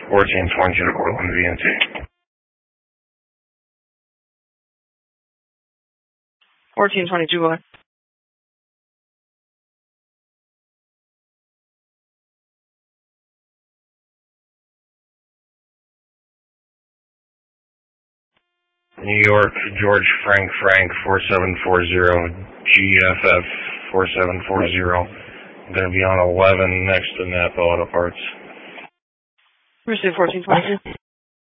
1422 to Cortland, VNT. 1422, what? New York, George Frank 4740, GFF 4740. I'm going to be on 11 next to Napa Auto Parts. Receive 1422.